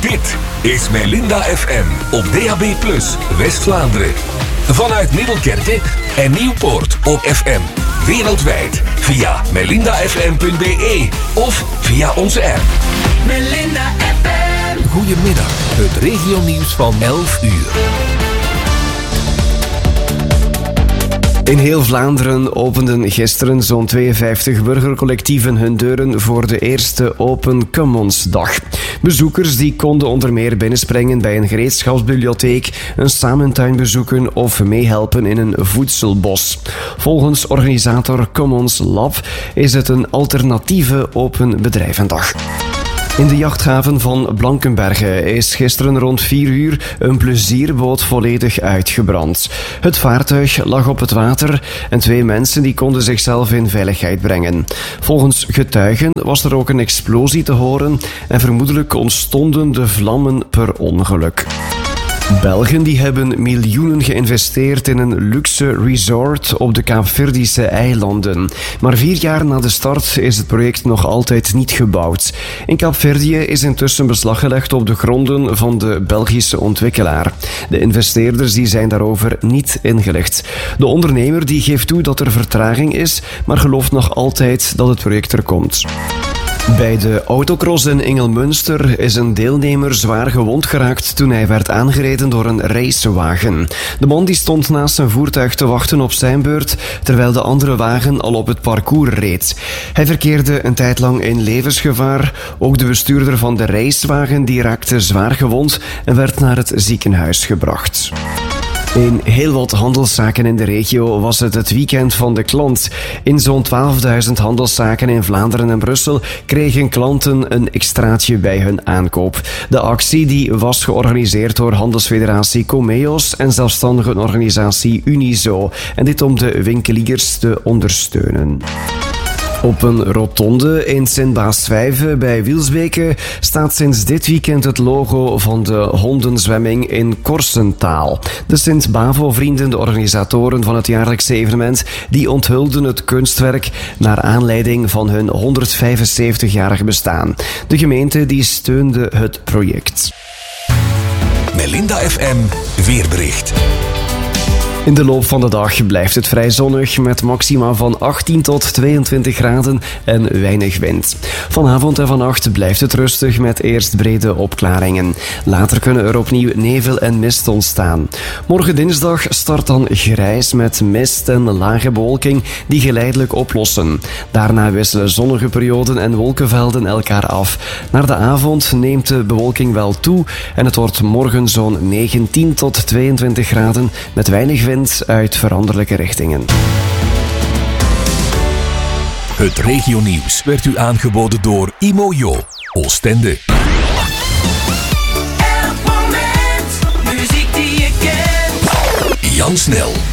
Dit is Melinda FM op DAB+, West-Vlaanderen. Vanuit Middelkerke en Nieuwpoort op FM. Wereldwijd via melindafm.be of via onze app. Melinda FM. Goedemiddag, het regionieuws van 11 uur. In heel Vlaanderen openden gisteren zo'n 52 burgercollectieven hun deuren voor de eerste Open Commons-dag. Bezoekers die konden onder meer binnenspringen bij een gereedschapsbibliotheek, een samentuin bezoeken of meehelpen in een voedselbos. Volgens organisator Commons Lab is het een alternatieve open bedrijvendag. In de jachthaven van Blankenberge is gisteren rond 4 uur een plezierboot volledig uitgebrand. Het vaartuig lag op het water en 2 mensen die konden zichzelf in veiligheid brengen. Volgens getuigen was er ook een explosie te horen en vermoedelijk ontstonden de vlammen per ongeluk. Belgen die hebben miljoenen geïnvesteerd in een luxe resort op de Kaapverdische eilanden. Maar 4 jaar na de start is het project nog altijd niet gebouwd. In Kaapverdië is intussen beslag gelegd op de gronden van de Belgische ontwikkelaar. De investeerders die zijn daarover niet ingelicht. De ondernemer die geeft toe dat er vertraging is, maar gelooft nog altijd dat het project er komt. Bij de autocross in Ingelmunster is een deelnemer zwaar gewond geraakt toen hij werd aangereden door een racewagen. De man die stond naast zijn voertuig te wachten op zijn beurt, terwijl de andere wagen al op het parcours reed. Hij verkeerde een tijd lang in levensgevaar. Ook de bestuurder van de racewagen die raakte zwaar gewond en werd naar het ziekenhuis gebracht. In heel wat handelszaken in de regio was het weekend van de klant. In zo'n 12.000 handelszaken in Vlaanderen en Brussel kregen klanten een extraatje bij hun aankoop. De actie die was georganiseerd door handelsfederatie Comeos en zelfstandige organisatie Unizo. En dit om de winkeliers te ondersteunen. Op een rotonde in Sint-Baasvijve bij Wielsbeke staat sinds dit weekend het logo van de hondenzwemming in Korsentaal. De Sint-Bavo-vrienden, de organisatoren van het jaarlijkse evenement, die onthulden het kunstwerk naar aanleiding van hun 175-jarig bestaan. De gemeente die steunde het project. Melinda FM weerbericht. In de loop van de dag blijft het vrij zonnig met maxima van 18 tot 22 graden en weinig wind. Vanavond en vannacht blijft het rustig met eerst brede opklaringen. Later kunnen er opnieuw nevel en mist ontstaan. Morgen dinsdag start dan grijs met mist en lage bewolking die geleidelijk oplossen. Daarna wisselen zonnige perioden en wolkenvelden elkaar af. Naar de avond neemt de bewolking wel toe en het wordt morgen zo'n 19 tot 22 graden met weinig wind uit veranderlijke richtingen. Het regionieuws werd u aangeboden door Imojo, Oostende. Elk moment, muziek die je kent. Jan Snel.